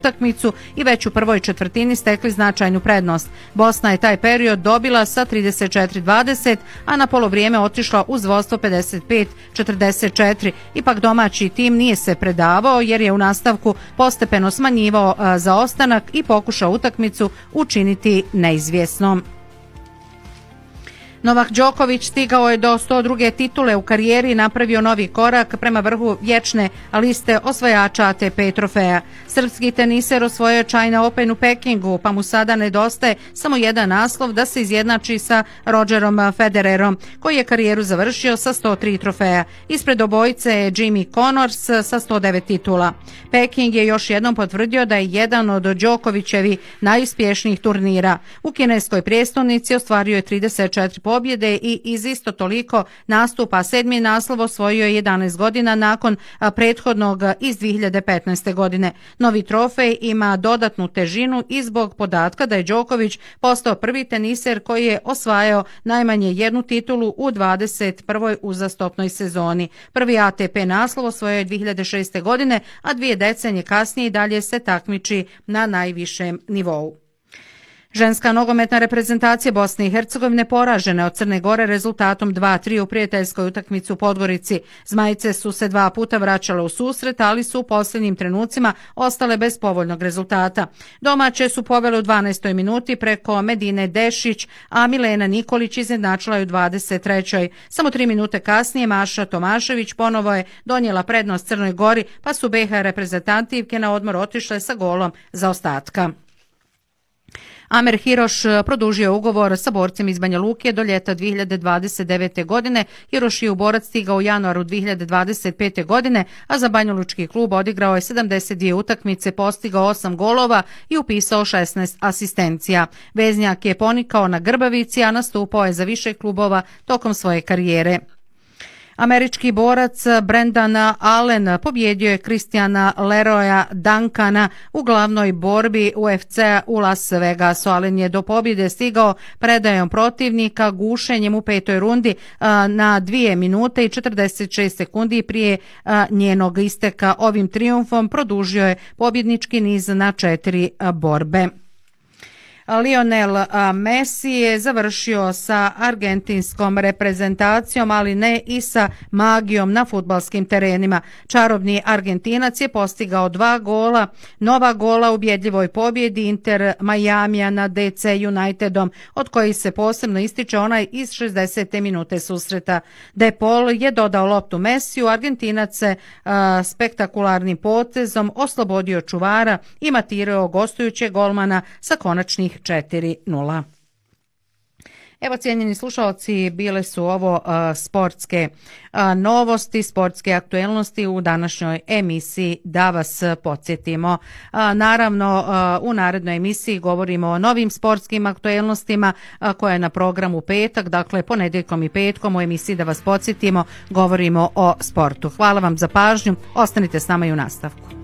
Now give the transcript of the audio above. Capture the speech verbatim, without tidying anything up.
utakmicu i već u prvoj četvrtini stekli značajnu prednost. Bosna je taj period dobila sa trideset četiri dvadeset, a na polovrijeme otišla uz vodstvo pedeset pet četrdeset četiri. Ipak domaći tim nije se predavao jer je u nastavku postepeno smanjivao zaostanak i pokušao utakmicu učiniti neizvjesnom. Novak Đoković stigao je do sto druge titule u karijeri i napravio novi korak prema vrhu vječne liste osvajača A T P trofeja. Srpski teniser osvojio je China Open u Pekingu, pa mu sada nedostaje samo jedan naslov da se izjednači sa Rogerom Federerom, koji je karijeru završio sa sto tri trofeja. Ispred obojice je Jimmy Connors sa sto devet titula. Peking je još jednom potvrdio da je jedan od Đokovićevi najuspješnijih turnira. U kineskoj prijestolnici ostvario je trideset četiri pobjede i iz isto toliko nastupa. Sedmi naslov osvojio je jedanaest godina nakon prethodnog iz dvije hiljade petnaeste. godine. Novi trofej ima dodatnu težinu i zbog podatka da je Đoković postao prvi teniser koji je osvajao najmanje jednu titulu u dvadeset prvoj uzastopnoj sezoni. Prvi A T P naslov osvojio je dvije hiljade šeste. godine, a dvije decenije kasnije i dalje se takmiči na najvišem nivou. Ženska nogometna reprezentacija Bosne i Hercegovine poražena od Crne Gore rezultatom dva tri u prijateljskoj utakmici u Podgorici. Zmajice su se dva puta vraćale u susret, ali su u posljednjim trenucima ostale bez povoljnog rezultata. Domaće su povele u dvanaestoj minuti preko Medine Dešić, a Milena Nikolić izjednačila je u dvadeset trećoj. Samo tri minute kasnije Maša Tomašević ponovo je donijela prednost Crnoj Gori, pa su B H reprezentativke na odmor otišle sa golom zaostatka. Amer Hiroš produžio ugovor sa borcem iz Banja Luke do ljeta dvije hiljade dvadeset devete. godine. Hiroš je u borac stigao u januaru dvije hiljade dvadeset pete. godine, a za banjalučki klub odigrao je sedamdeset dvije utakmice, postigao osam golova i upisao šesnaest asistencija. Veznjak je ponikao na Grbavici, a nastupao je za više klubova tokom svoje karijere. Američki borac Brendan Allen pobjedio je Kristijana Leroya Duncana u glavnoj borbi U F C-a u Las Vegasu. Allen je do pobjede stigao predajom protivnika gušenjem u petoj rundi na dvije minute i četrdeset šest sekundi prije njenog isteka. Ovim trijumfom produžio je pobjednički niz na četiri borbe. Lionel Messi je završio sa argentinskom reprezentacijom, ali ne i sa magijom na fudbalskim terenima. Čarobni Argentinac je postigao dva gola, nova gola u ubjedljivoj pobjedi Inter Majamija na D C Unitedom, od kojih se posebno ističe onaj iz šezdesete minute susreta. De Paul je dodao loptu Messiju, Argentinac se a, spektakularnim potezom oslobodio čuvara i matirao gostujućeg golmana sa konačnih četiri nula. Evo, cijenjeni slušalci, bile su ovo uh, sportske uh, novosti, sportske aktuelnosti u današnjoj emisiji, da vas podsjetimo. Uh, naravno, uh, u narednoj emisiji govorimo o novim sportskim aktuelnostima uh, koja je na programu petak, dakle ponedjeljkom i petkom u emisiji da vas podsjetimo govorimo o sportu. Hvala vam za pažnju, ostanite s nama i u nastavku.